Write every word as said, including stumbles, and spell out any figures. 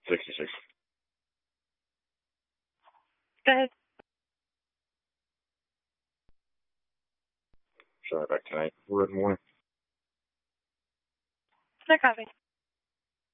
sixty-six. Go ahead. Sorry, back tonight. Red morning. No copy.